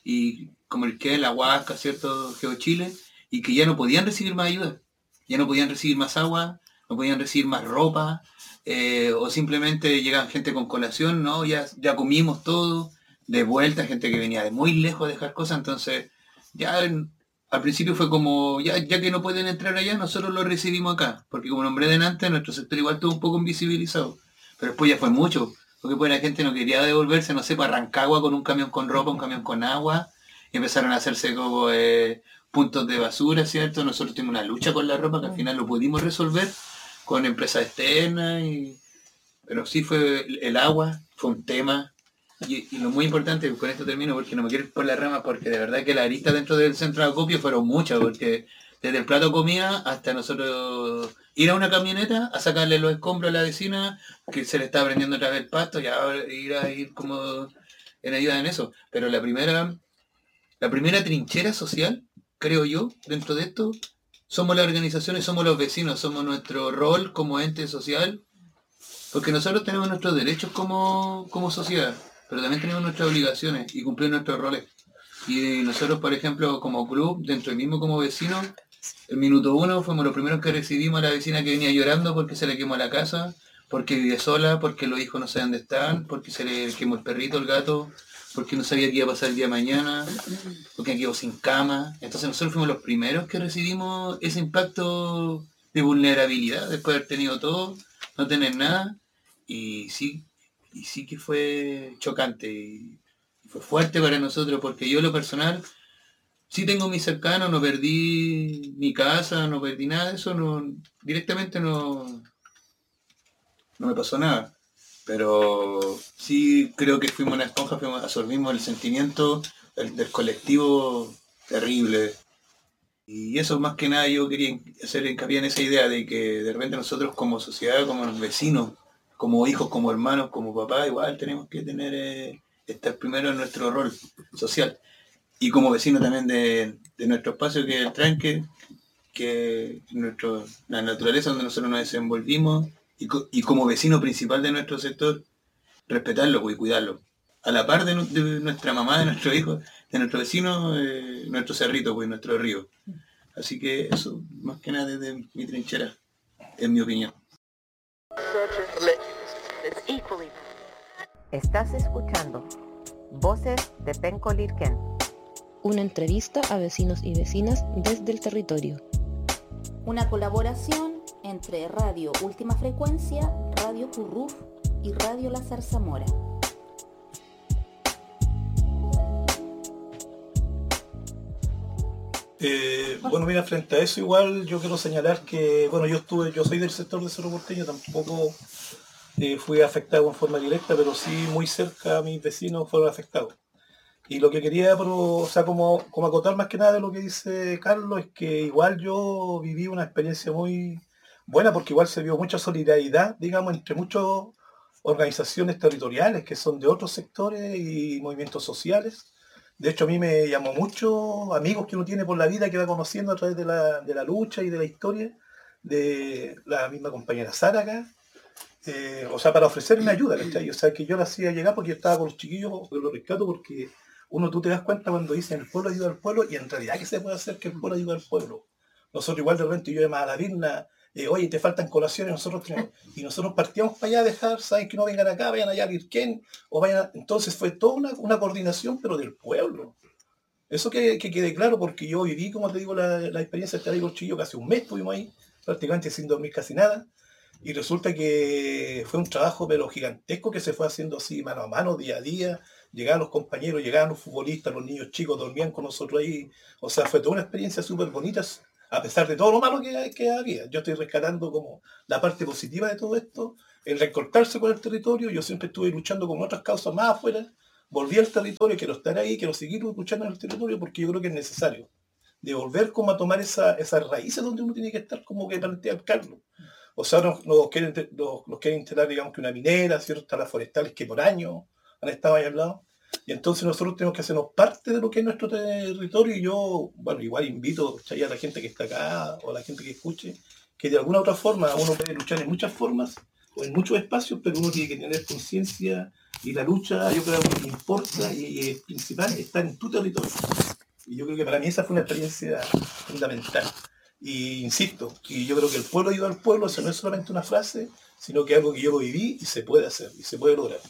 y como el que la Huasca, ¿cierto? GeoChile, y que ya no podían recibir más ayuda, ya no podían recibir más agua, no podían recibir más ropa, eh, o simplemente llegaban gente con colación, ¿no? Ya, ya comimos todo, de vuelta, gente que venía de muy lejos a dejar cosas. Entonces ya en, al principio fue como, ya, ya que no pueden entrar allá, nosotros lo recibimos acá, porque como nombré delante, nuestro sector igual estuvo un poco invisibilizado. Pero después ya fue mucho, porque pues la gente no quería devolverse, no sé, para Rancagua con un camión con ropa, un camión con agua, y empezaron a hacerse como eh, puntos de basura, ¿cierto? Nosotros tuvimos una lucha con la ropa que al final lo pudimos resolver con empresas externas, y... pero sí fue el agua, fue un tema, y, y lo muy importante, con esto termino porque no me quiero ir por la rama, porque de verdad que las aristas dentro del centro de acopio fueron muchas, porque desde el plato de comida hasta nosotros ir a una camioneta a sacarle los escombros a la vecina que se le está prendiendo otra vez el pasto, y ahora ir a ir como en ayuda en eso. Pero la primera, la primera trinchera social, creo yo, dentro de esto, somos las organizaciones, somos los vecinos, somos nuestro rol como ente social, porque nosotros tenemos nuestros derechos como, como sociedad, pero también tenemos nuestras obligaciones y cumplir nuestros roles. Y nosotros, por ejemplo, como club, dentro del mismo como vecinos, el minuto uno fuimos los primeros que recibimos a la vecina que venía llorando porque se le quemó la casa, porque vive sola, porque los hijos no saben dónde están, porque se le quemó el perrito, el gato, porque no sabía qué iba a pasar el día de mañana, porque quedó sin cama. Entonces nosotros fuimos los primeros que recibimos ese impacto de vulnerabilidad, después de haber tenido todo, no tener nada, y sí, y sí que fue chocante, y fue fuerte para nosotros, porque yo en lo personal sí tengo mis cercanos, no perdí mi casa, no perdí nada de eso, no, directamente no, no me pasó nada. Pero sí creo que fuimos una esponja, fuimos, absorbimos el sentimiento del, del colectivo terrible. Y eso más que nada yo quería hacer hincapié en esa idea de que de repente nosotros como sociedad, como vecinos, como hijos, como hermanos, como papás, igual tenemos que tener eh, estar primero en nuestro rol social. Y como vecino también de, de nuestro espacio, que es el tranque, que nuestro, la naturaleza donde nosotros nos desenvolvimos, y, co y como vecino principal de nuestro sector, respetarlo y cuidarlo. A la par de, de nuestra mamá, de nuestro hijo, de nuestro vecino, eh, nuestro cerrito, pues nuestro río. Así que eso, más que nada desde mi trinchera, en mi opinión. Estás escuchando Voces de Penco Lirquén. Una entrevista a vecinos y vecinas desde el territorio. Una colaboración entre Radio Última Frecuencia, Radio Curruf y Radio La Zarzamora. Eh, bueno, mira, frente a eso igual yo quiero señalar que, bueno, yo estuve, yo soy del sector de Cerro Porteño, tampoco eh, fui afectado en forma directa, pero sí muy cerca a mis vecinos fueron afectados. Y lo que quería, o sea, como, como acotar más que nada de lo que dice Carlos, es que igual yo viví una experiencia muy buena, porque igual se vio mucha solidaridad, digamos, entre muchas organizaciones territoriales que son de otros sectores y movimientos sociales. De hecho, a mí me llamó mucho amigos que uno tiene por la vida, que va conociendo a través de la, de la lucha y de la historia, de la misma compañera Sara acá, eh, o sea, para ofrecerme ayuda, ¿cachai? O sea, que yo la hacía llegar porque yo estaba con los chiquillos, lo rescato porque uno tú te das cuenta cuando dicen el pueblo ayuda al pueblo, y en realidad ¿qué se puede hacer que el pueblo ayuda al pueblo? Nosotros igual de repente yo llamaba a la Virna, eh, oye, te faltan colaciones, nosotros tenemos, y nosotros partíamos para allá a dejar, saben que no vengan acá, vayan allá a Lirquén, o vayan a... Entonces fue toda una, una coordinación, pero del pueblo. Eso que, que quede claro, porque yo viví, como te digo, la, la experiencia de estar ahí con Chillo, casi un mes estuvimos ahí, prácticamente sin dormir casi nada, y resulta que fue un trabajo pero gigantesco que se fue haciendo así mano a mano, día a día. Llegaban los compañeros, llegaban los futbolistas, los niños chicos dormían con nosotros ahí. O sea, fue toda una experiencia súper bonita, a pesar de todo lo malo que, que había. Yo estoy rescatando como la parte positiva de todo esto, el recortarse con el territorio. Yo siempre estuve luchando con otras causas más afuera. Volví al territorio, quiero estar ahí, quiero seguir luchando en el territorio porque yo creo que es necesario. De volver como a tomar esa, esas raíces donde uno tiene que estar como que plantea Carlos. O sea, nos, nos, quieren, nos, nos quieren instalar, digamos, que una minera, ciertas talas forestales que por años han estado ahí al lado. Y entonces nosotros tenemos que hacernos parte de lo que es nuestro territorio. Y yo, bueno, igual invito a la gente que está acá o a la gente que escuche, que de alguna otra forma uno puede luchar en muchas formas o en muchos espacios, pero uno tiene que tener conciencia y la lucha, yo creo que importa y, y es principal, está en tu territorio. Y yo creo que para mí esa fue una experiencia fundamental. Y insisto, y yo creo que el pueblo ayuda al pueblo, eso no es solamente una frase, sino que es algo que yo lo viví y se puede hacer, y se puede lograr.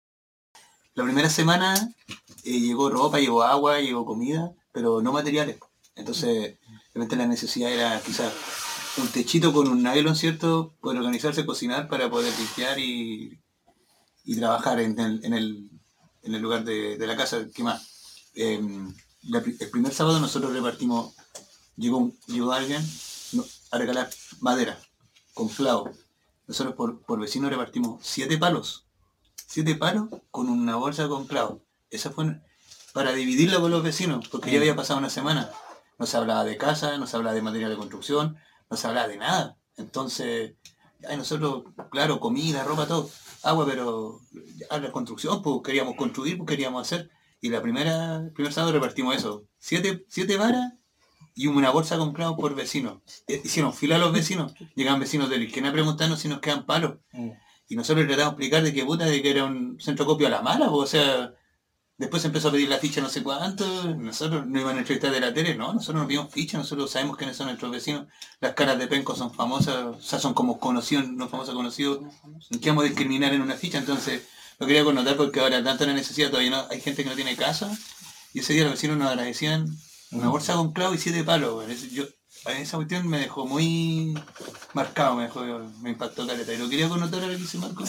La primera semana eh, llegó ropa, llegó agua, llegó comida, pero no materiales. Entonces, realmente la necesidad era quizás un techito con un nylon, ¿cierto? Poder organizarse, cocinar para poder limpiar y, y trabajar en el, en el, en el lugar de, de la casa. ¿Qué más? Eh, la, el primer sábado nosotros repartimos, llegó, llegó alguien no, a regalar madera con clavos. Nosotros por, por vecinos repartimos siete palos. Siete palos con una bolsa con clavos. Esa fue para dividirla con los vecinos, porque ya había pasado una semana. No se hablaba de casa, no se hablaba de material de construcción, no se hablaba de nada. Entonces, ay, nosotros, claro, comida, ropa, todo, agua, pero ya la construcción, pues queríamos construir, pues queríamos hacer. Y la primera, el primer sábado repartimos eso. Siete, siete varas y una bolsa con clavos por vecino. Hicieron fila a los vecinos. Llegaban vecinos de Lirquén a preguntarnos si nos quedan palos. Y nosotros le tratamos de explicar de que puta, de que era un centro copio a la mala, pues, o sea, después se empezó a pedir la ficha no sé cuánto, nosotros no iban a entrevistar de la tele, no, nosotros no pedimos ficha, nosotros sabemos quiénes son nuestros vecinos, las caras de Penco son famosas, o sea, son como conocidos, no famosos conocidos, ¿qué vamos a discriminar en una ficha? Entonces, lo quería connotar porque ahora tanta la necesidad, todavía no, hay gente que no tiene casa, y ese día los vecinos nos agradecían una bolsa con clavo y siete palos, yo, esa cuestión me dejó muy marcado, me dejó, me impactó caleta. Y lo quería connotar ahora que se marcó.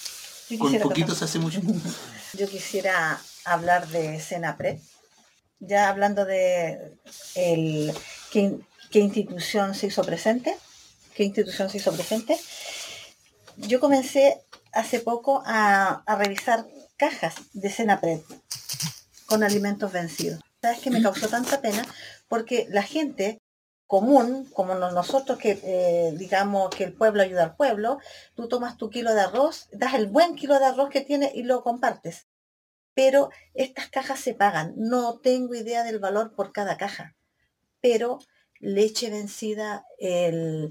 Con poquitos hace mucho. Yo quisiera hablar de Senapred. Ya hablando de el, ¿qué, qué institución se hizo presente. ¿Qué institución se hizo presente? Yo comencé hace poco a, a revisar cajas de Senapred con alimentos vencidos. ¿Sabes qué? Me causó tanta pena porque la gente común, como nosotros que eh, digamos que el pueblo ayuda al pueblo, tú tomas tu kilo de arroz, das el buen kilo de arroz que tienes y lo compartes. Pero estas cajas se pagan. No tengo idea del valor por cada caja. Pero leche vencida, el,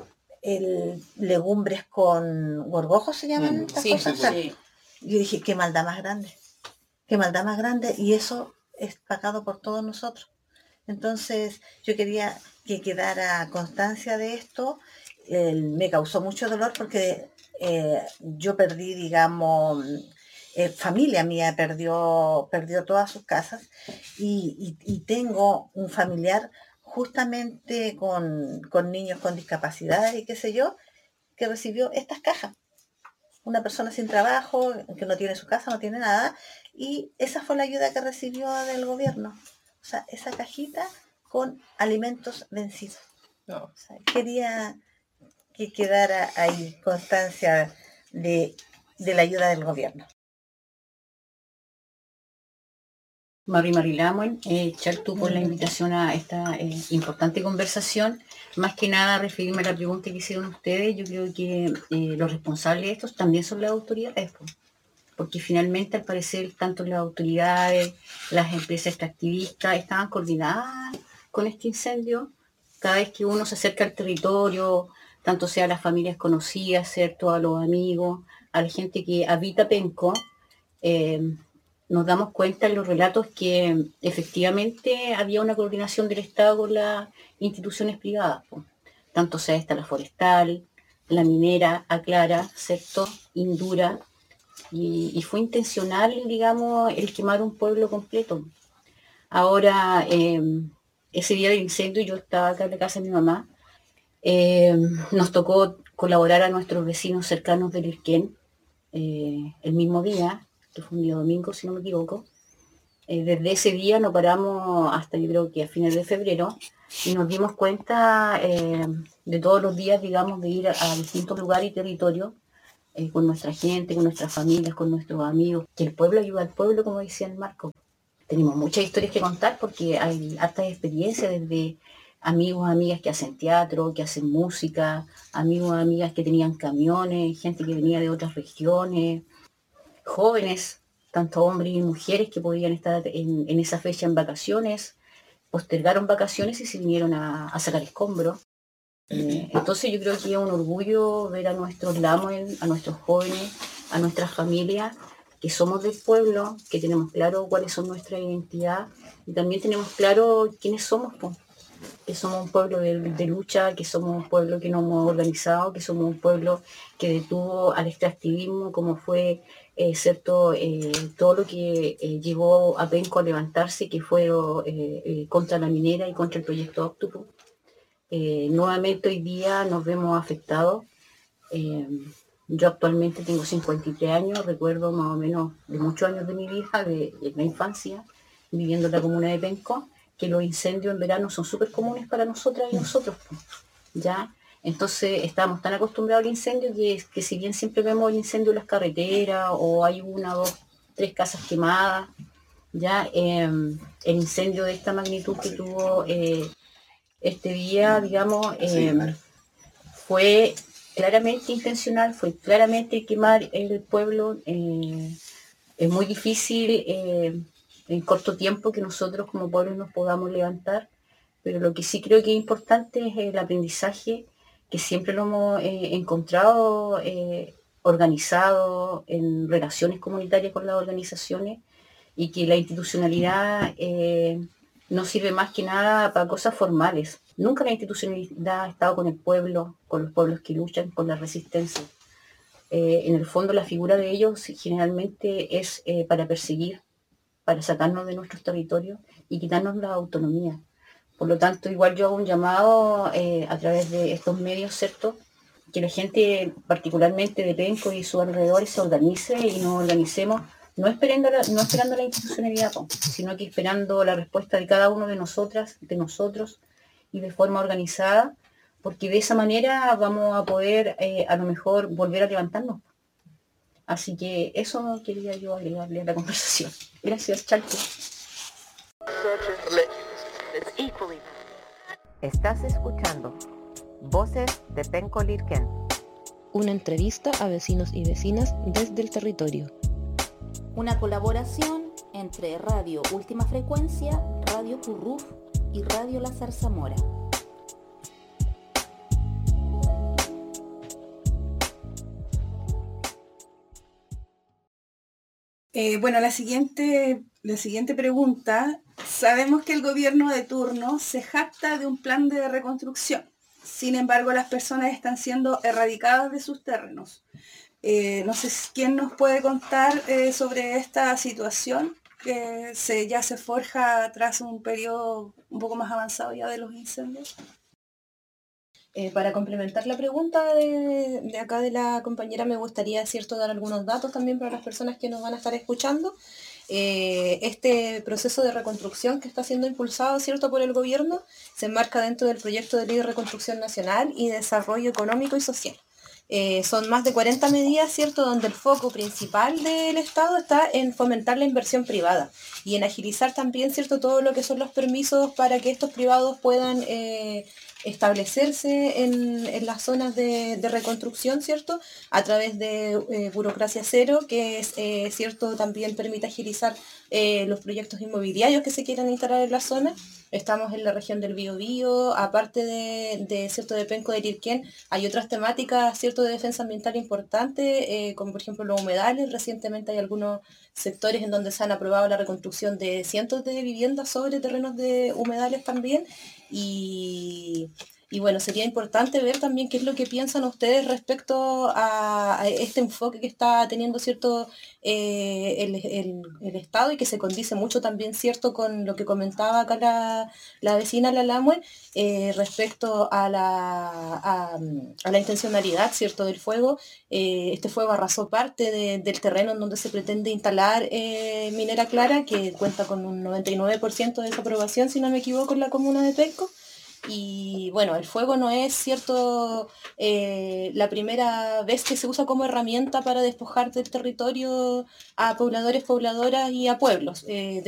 el legumbres con gorgojos se llaman estas sí, cosas. sí. Yo dije, qué maldad más grande. Qué maldad más grande. Y eso es pagado por todos nosotros. Entonces yo quería que quedara constancia de esto. Eh, me causó mucho dolor porque eh, yo perdí, digamos, eh, familia mía perdió, perdió todas sus casas y, y, y tengo un familiar justamente con, con niños con discapacidad y qué sé yo, que recibió estas cajas. Una persona sin trabajo, que no tiene su casa, no tiene nada, y esa fue la ayuda que recibió del gobierno. O sea, esa cajita con alimentos vencidos. No. O sea, quería que quedara ahí constancia de, de la ayuda del gobierno. Mari Marilamuen, eh, Chartu, por la invitación a esta eh, importante conversación. Más que nada, referirme a la pregunta que hicieron ustedes, yo creo que eh, los responsables de estos también son las autoridades, pues, porque finalmente, al parecer, tanto las autoridades, las empresas extractivistas estaban coordinadas con este incendio. Cada vez que uno se acerca al territorio, tanto sea a las familias conocidas, ¿cierto?, a los amigos, a la gente que habita Penco, eh, nos damos cuenta en los relatos que efectivamente había una coordinación del Estado con las instituciones privadas, po. Tanto sea esta la forestal, la minera, Aclara, ¿cierto? Indura, y, y fue intencional, digamos, el quemar un pueblo completo. Ahora, eh, ese día del incendio yo estaba acá en la casa de mi mamá, eh, nos tocó colaborar a nuestros vecinos cercanos del Lirquén, eh, el mismo día, que fue un día domingo, si no me equivoco. Eh, desde ese día no paramos hasta yo creo que a fines de febrero y nos dimos cuenta eh, de todos los días, digamos, de ir a, a distintos lugares y territorios eh, con nuestra gente, con nuestras familias, con nuestros amigos, que el pueblo ayuda al pueblo, como decía el Marco. Tenemos muchas historias que contar porque hay hartas experiencias desde amigos, amigas que hacen teatro, que hacen música, amigos, amigas que tenían camiones, gente que venía de otras regiones, jóvenes, tanto hombres y mujeres que podían estar en, en esa fecha en vacaciones, postergaron vacaciones y se vinieron a, a sacar escombros. Eh, entonces yo creo que es un orgullo ver a nuestros lames, a nuestros jóvenes, a nuestras familias, que somos del pueblo, que tenemos claro cuáles son nuestra identidad y también tenemos claro quiénes somos, pues. Que somos un pueblo de, de lucha, que somos un pueblo que nos hemos organizado, que somos un pueblo que detuvo al extractivismo, como fue eh, cierto, eh, todo lo que eh, llevó a Penco a levantarse, que fue eh, eh, contra la minera y contra el proyecto Octopus. Eh, nuevamente hoy día nos vemos afectados. Eh, yo actualmente tengo cincuenta y tres años, recuerdo más o menos de muchos años de mi vida, de, de la infancia, viviendo en la comuna de Penco, que los incendios en verano son súper comunes para nosotras y nosotros, ¿ya? Entonces estamos tan acostumbrados al incendio que, que si bien siempre vemos el incendio en las carreteras o hay una, dos, tres casas quemadas, ya eh, el incendio de esta magnitud que tuvo eh, este día, digamos, eh, fue claramente intencional, fue claramente quemar el pueblo. Eh, es muy difícil eh, en corto tiempo que nosotros como pueblo nos podamos levantar, pero lo que sí creo que es importante es el aprendizaje que siempre lo hemos eh, encontrado eh, organizado en relaciones comunitarias con las organizaciones y que la institucionalidad eh, no sirve más que nada para cosas formales. Nunca la institucionalidad ha estado con el pueblo, con los pueblos que luchan, con la resistencia. Eh, en el fondo la figura de ellos generalmente es eh, para perseguir, para sacarnos de nuestros territorios y quitarnos la autonomía. Por lo tanto, igual yo hago un llamado eh, a través de estos medios, ¿cierto? Que la gente, particularmente de Penco y sus alrededores, se organice y nos organicemos, no esperando la, no esperando la institucionalidad, sino que esperando la respuesta de cada uno de nosotras, de nosotros, y de forma organizada, porque de esa manera vamos a poder eh, a lo mejor volver a levantarnos. Así que eso quería yo agregarle a la conversación. Gracias, Chalco. Estás escuchando Voces de Penco Lirquén. Una entrevista a vecinos y vecinas desde el territorio. Una colaboración entre Radio Última Frecuencia, Radio Curruf y Radio La Zarzamora. Eh, bueno, la siguiente, la siguiente pregunta. Sabemos que el gobierno de turno se jacta de un plan de reconstrucción. Sin embargo, las personas están siendo erradicadas de sus terrenos. Eh, no sé quién nos puede contar eh, sobre esta situación que se, ya se forja tras un periodo un poco más avanzado ya de los incendios. Eh, para complementar la pregunta de, de acá de la compañera, me gustaría, cierto, dar algunos datos también para las personas que nos van a estar escuchando. Eh, este proceso de reconstrucción que está siendo impulsado, cierto, por el gobierno, se enmarca dentro del proyecto de Ley de Reconstrucción Nacional y Desarrollo Económico y Social. Eh, son más de cuarenta medidas, cierto, donde el foco principal del Estado está en fomentar la inversión privada y en agilizar también, cierto, todo lo que son los permisos para que estos privados puedan eh, establecerse en, en las zonas de, de reconstrucción, ¿cierto? A través de eh, burocracia cero, que es, eh, cierto, también permite agilizar eh, los proyectos inmobiliarios que se quieran instalar en la zona. Estamos en la región del Biobío, aparte de, de, cierto, de Penco de Lirquén, hay otras temáticas, cierto, ¿cierto?, de defensa ambiental importante, eh, como por ejemplo los humedales. Recientemente hay algunos sectores en donde se han aprobado la reconstrucción de cientos de viviendas sobre terrenos de humedales también. Y, y bueno, sería importante ver también qué es lo que piensan ustedes respecto a, a este enfoque que está teniendo, ¿cierto?, eh, el, el, el Estado, y que se condice mucho también, ¿cierto?, con lo que comentaba acá la, la vecina Lalamue, eh, respecto a la, a, a la intencionalidad, ¿cierto?, del fuego. Eh, este fuego arrasó parte de, del terreno en donde se pretende instalar eh, Minera Clara, que cuenta con un noventa y nueve por ciento de desaprobación, si no me equivoco, en la comuna de Penco. Y bueno, el fuego no es, cierto, eh, la primera vez que se usa como herramienta para despojar del territorio a pobladores, pobladoras y a pueblos. Eh,